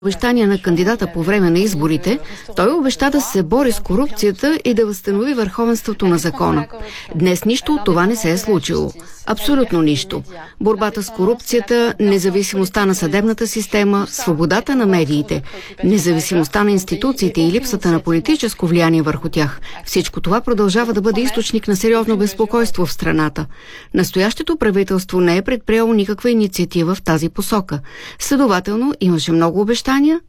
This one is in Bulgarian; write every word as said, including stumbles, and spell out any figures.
Обещания на кандидата по време на изборите, той обеща да се бори с корупцията и да възстанови върховенството на закона. Днес нищо от това не се е случило. Абсолютно нищо. Борбата с корупцията, независимостта на съдебната система, свободата на медиите, независимостта на институциите и липсата на политическо влияние върху тях. Всичко това продължава да бъде източник на сериозно безпокойство в страната. Настоящето правителство не е предприело никаква инициатива в тази посока. Следователно, имаше много обещания,